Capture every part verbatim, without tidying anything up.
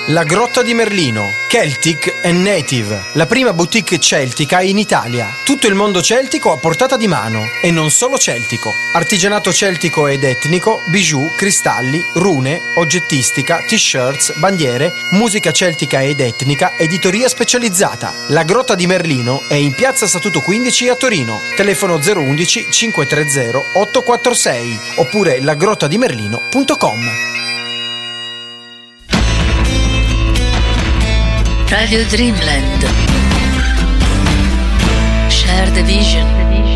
La Grotta di Merlino, Celtic and Native, la prima boutique celtica in Italia. Tutto il mondo celtico a portata di mano, e non solo celtico. Artigianato celtico ed etnico, bijou, cristalli, rune, oggettistica, t-shirts, bandiere, musica celtica ed etnica, editoria specializzata. La Grotta di Merlino è in piazza Statuto quindici a Torino. Telefono zero uno uno cinque tre zero otto quattro sei oppure lagrottadimerlino punto com. Radio Dreamland. Share the vision.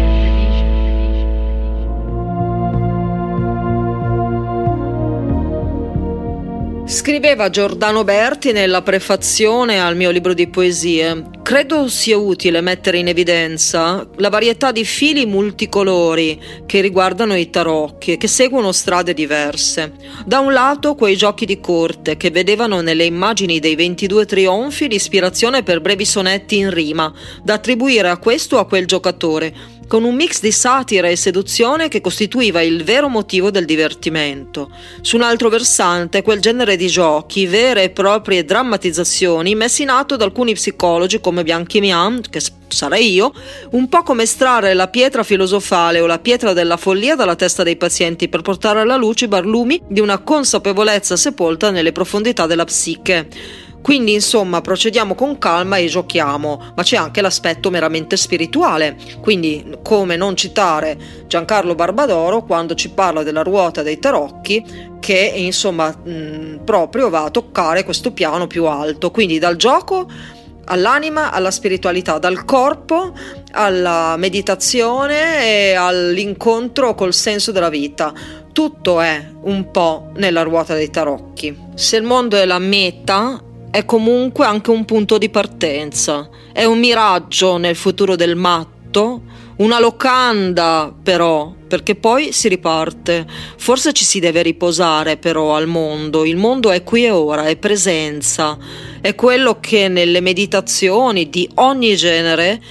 Scriveva Giordano Berti nella prefazione al mio libro di poesie: credo sia utile mettere in evidenza la varietà di fili multicolori che riguardano i tarocchi e che seguono strade diverse. Da un lato quei giochi di corte che vedevano nelle immagini dei ventidue trionfi l'ispirazione per brevi sonetti in rima, da attribuire a questo o a quel giocatore, con un mix di satira e seduzione che costituiva il vero motivo del divertimento. Su un altro versante, quel genere di giochi, vere e proprie drammatizzazioni, messi in atto da alcuni psicologi come Bianchi Mian, che sarei io, un po' come estrarre la pietra filosofale o la pietra della follia dalla testa dei pazienti per portare alla luce i barlumi di una consapevolezza sepolta nelle profondità della psiche. Quindi insomma procediamo con calma e giochiamo, ma c'è anche l'aspetto meramente spirituale, quindi come non citare Giancarlo Barbadoro quando ci parla della ruota dei tarocchi, che insomma mh, proprio va a toccare questo piano più alto, quindi dal gioco all'anima, alla spiritualità, dal corpo alla meditazione e all'incontro col senso della vita. Tutto è un po' nella ruota dei tarocchi. Se il mondo è la meta, è comunque anche un punto di partenza, è un miraggio nel futuro del matto, una locanda però, perché poi si riparte. Forse ci si deve riposare però al mondo, il mondo è qui e ora, è presenza, è quello che nelle meditazioni di ogni genere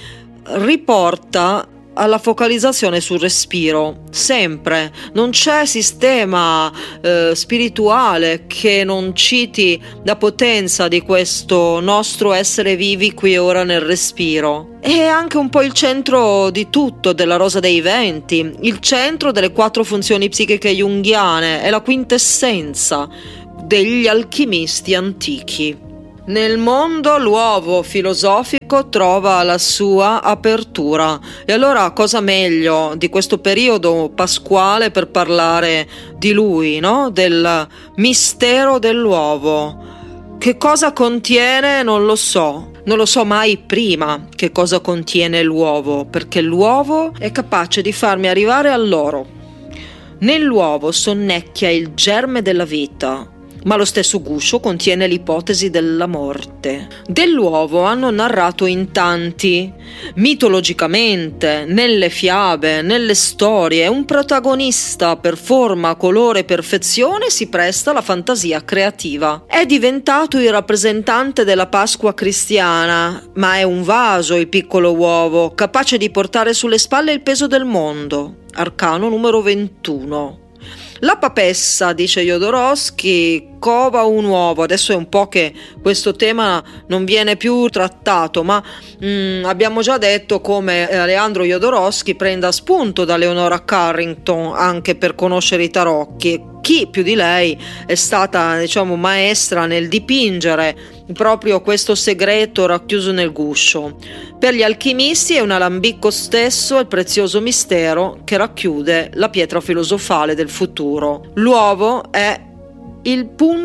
riporta alla focalizzazione sul respiro, sempre. Non c'è sistema eh, spirituale che non citi la potenza di questo nostro essere vivi qui e ora nel respiro. È anche un po' il centro di tutto, della rosa dei venti, il centro delle quattro funzioni psichiche junghiane, è la quintessenza degli alchimisti antichi. Nel mondo l'uovo filosofico trova la sua apertura, e allora cosa meglio di questo periodo pasquale per parlare di lui, no? Del mistero dell'uovo. Che cosa contiene non lo so, non lo so mai prima che cosa contiene l'uovo, perché l'uovo è capace di farmi arrivare all'oro. Nell'uovo sonnecchia il germe della vita, ma lo stesso guscio contiene l'ipotesi della morte. Dell'uovo hanno narrato in tanti, mitologicamente, nelle fiabe, nelle storie. Un protagonista per forma, colore, perfezione si presta alla fantasia creativa. È diventato il rappresentante della Pasqua cristiana, ma è un vaso il piccolo uovo, capace di portare sulle spalle il peso del mondo. Arcano numero ventuno. La papessa, dice Jodorowsky, cova un uovo. Adesso è un po' che questo tema non viene più trattato, ma mh, abbiamo già detto come Alejandro Jodorowsky prenda spunto da Leonora Carrington anche per conoscere i tarocchi. Chi più di lei è stata, diciamo, maestra nel dipingere proprio questo segreto racchiuso nel guscio. Per gli alchimisti è un alambicco stesso il prezioso mistero che racchiude la pietra filosofale del futuro. L'uovo è il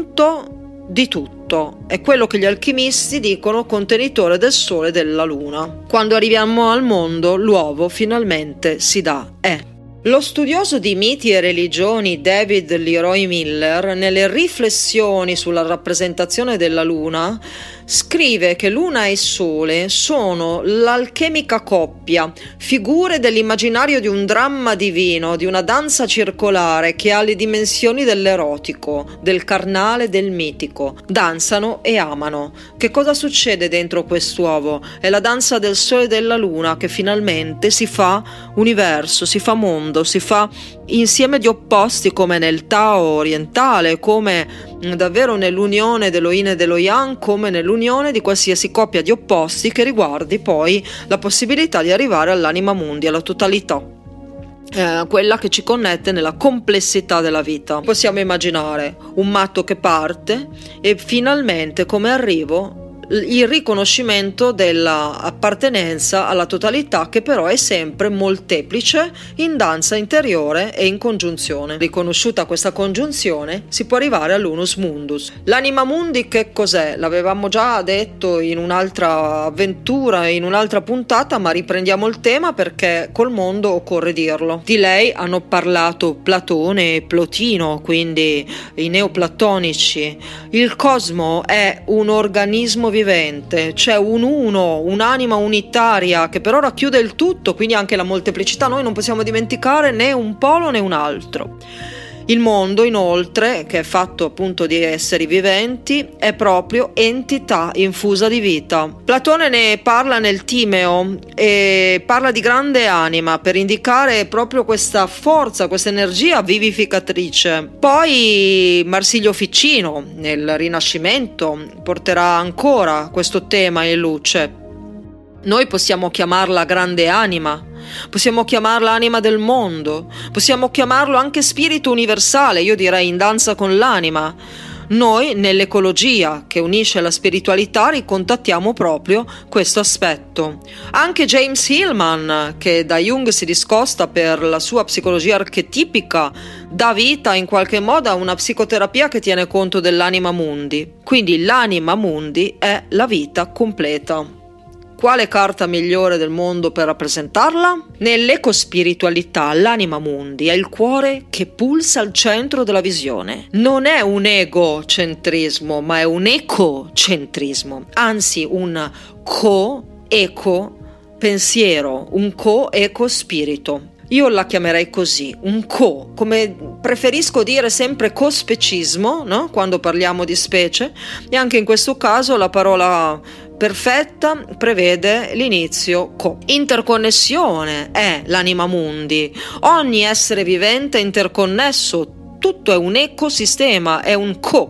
punto di tutto, è quello che gli alchimisti dicono contenitore del sole e della luna. Quando arriviamo al mondo, l'uovo finalmente si dà, è. Lo studioso di miti e religioni David Leroy Miller, nelle riflessioni sulla rappresentazione della luna, scrive che luna e sole sono l'alchemica coppia, figure dell'immaginario di un dramma divino, di una danza circolare che ha le dimensioni dell'erotico, del carnale, del mitico. Danzano e amano. Che cosa succede dentro quest'uovo? È la danza del sole e della luna che finalmente si fa universo, si fa mondo, mondo si fa insieme di opposti, come nel Tao orientale, come davvero nell'unione dello Yin e dello Yang, come nell'unione di qualsiasi coppia di opposti che riguardi poi la possibilità di arrivare all'anima mundi, alla totalità, eh, quella che ci connette nella complessità della vita. Possiamo immaginare un matto che parte e finalmente come arrivo il riconoscimento dell'appartenenza alla totalità, che però è sempre molteplice in danza interiore e in congiunzione. Riconosciuta questa congiunzione si può arrivare all'unus mundus. L'anima mundi che cos'è? L'avevamo già detto in un'altra avventura, in un'altra puntata, ma riprendiamo il tema perché col mondo occorre dirlo. Di lei hanno parlato Platone e Plotino, quindi i neoplatonici. Il cosmo è un organismo vivente, c'è un uno, un'anima unitaria che però racchiude il tutto, quindi anche la molteplicità. Noi non possiamo dimenticare né un polo né un altro. Il mondo, inoltre, che è fatto appunto di esseri viventi, è proprio entità infusa di vita. Platone ne parla nel Timeo e parla di grande anima per indicare proprio questa forza, questa energia vivificatrice. Poi Marsilio Ficino, nel Rinascimento, porterà ancora questo tema in luce. Noi possiamo chiamarla grande anima, possiamo chiamarla anima del mondo, possiamo chiamarlo anche spirito universale, io direi in danza con l'anima. Noi nell'ecologia che unisce la spiritualità ricontattiamo proprio questo aspetto. Anche James Hillman, che da Jung si discosta per la sua psicologia archetipica, dà vita in qualche modo a una psicoterapia che tiene conto dell'anima mundi. Quindi l'anima mundi è la vita completa. Quale carta migliore del mondo per rappresentarla? Nell'ecospiritualità l'anima mundi è il cuore che pulsa al centro della visione. Non è un egocentrismo, ma è un ecocentrismo, anzi un co-eco pensiero, un co-eco spirito. Io la chiamerei così, un co, come preferisco dire sempre cospecismo, no? Quando parliamo di specie, e anche in questo caso la parola perfetta prevede l'inizio co. Interconnessione è l'anima mundi, ogni essere vivente è interconnesso, tutto è un ecosistema, è un co.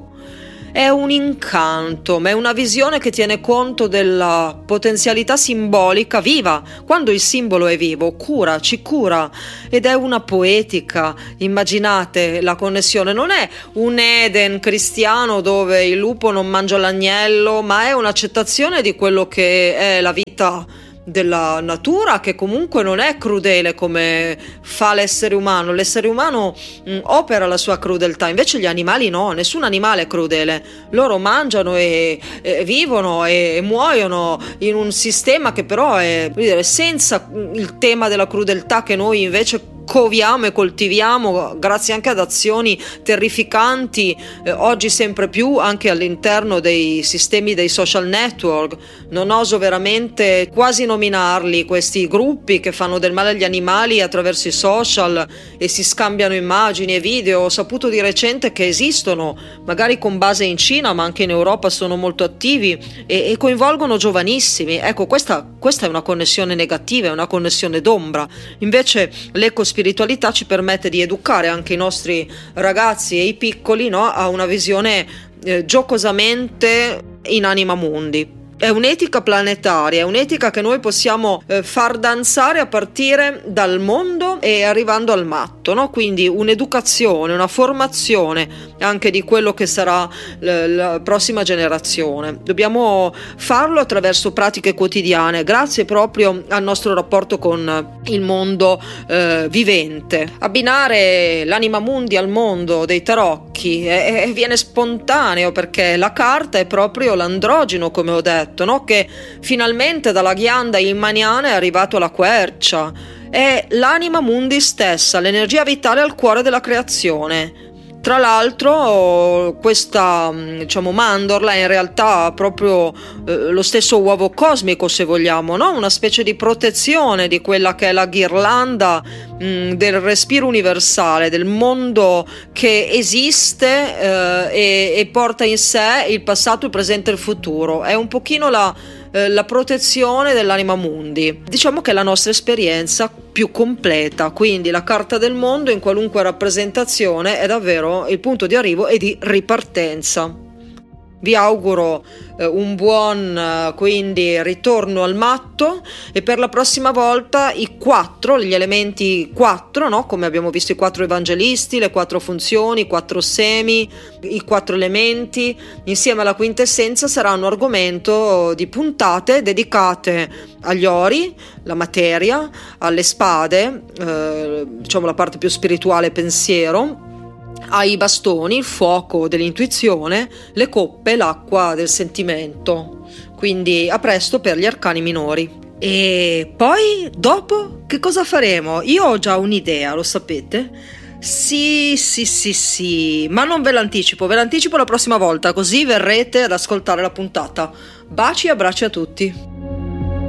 È un incanto, ma è una visione che tiene conto della potenzialità simbolica viva. Quando il simbolo è vivo, cura, ci cura, ed è una poetica. Immaginate la connessione, non è un Eden cristiano dove il lupo non mangia l'agnello, ma è un'accettazione di quello che è la vita della natura, che comunque non è crudele come fa l'essere umano. L'essere umano mh, opera la sua crudeltà, invece gli animali no, nessun animale è crudele, loro mangiano e, e vivono e, e muoiono in un sistema che però è, voglio dire, senza il tema della crudeltà che noi invece coviamo e coltiviamo grazie anche ad azioni terrificanti, eh, oggi sempre più anche all'interno dei sistemi dei social network. Non oso veramente quasi nominarli, questi gruppi che fanno del male agli animali attraverso i social e si scambiano immagini e video. Ho saputo di recente che esistono, magari con base in Cina, ma anche in Europa sono molto attivi e, e coinvolgono giovanissimi. Ecco, questa, questa è una connessione negativa, è una connessione d'ombra. Invece l'ecospiritualità spiritualità ci permette di educare anche i nostri ragazzi e i piccoli, no, a una visione eh, giocosamente in anima mundi. È un'etica planetaria, è un'etica che noi possiamo eh, far danzare a partire dal mondo e arrivando al matto, no? Quindi un'educazione, una formazione anche di quello che sarà l- la prossima generazione. Dobbiamo farlo attraverso pratiche quotidiane, grazie proprio al nostro rapporto con il mondo eh, vivente. Abbinare l'anima mundi al mondo dei tarocchi è, è, viene spontaneo, perché la carta è proprio l'androgeno, come ho detto, no? Che finalmente dalla ghianda ilmaniana è arrivato alla quercia. È l'anima mundi stessa, l'energia vitale al cuore della creazione. Tra l'altro questa, diciamo, mandorla è in realtà proprio eh, lo stesso uovo cosmico, se vogliamo, no? Una specie di protezione di quella che è la ghirlanda mh, del respiro universale, del mondo che esiste eh, e, e porta in sé il passato, il presente e il futuro. È un pochino la eh, la protezione dell'anima mundi. Diciamo che è la nostra esperienza più completa, quindi la carta del mondo in qualunque rappresentazione è davvero il punto di arrivo e di ripartenza. Vi auguro eh, un buon eh, quindi ritorno al matto, e per la prossima volta i quattro, gli elementi quattro, no? Come abbiamo visto i quattro evangelisti, le quattro funzioni, i quattro semi, i quattro elementi, insieme alla quintessenza saranno argomento di puntate dedicate agli ori, la materia, alle spade, eh, diciamo la parte più spirituale, pensiero, ai bastoni, il fuoco dell'intuizione, le coppe, l'acqua del sentimento. Quindi a presto per gli arcani minori. E poi dopo che cosa faremo? Io ho già un'idea, lo sapete? Sì, sì, sì, sì, ma non ve l'anticipo, ve l'anticipo la prossima volta, così verrete ad ascoltare la puntata. Baci e abbracci a tutti.